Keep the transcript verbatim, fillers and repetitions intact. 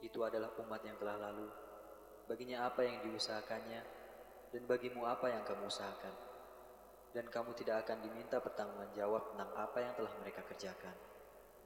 itu adalah umat yang telah lalu. Baginya apa yang diusahakannya, dan bagimu apa yang kamu usahakan. Dan kamu tidak akan diminta pertanggungan jawab tentang apa yang telah mereka kerjakan.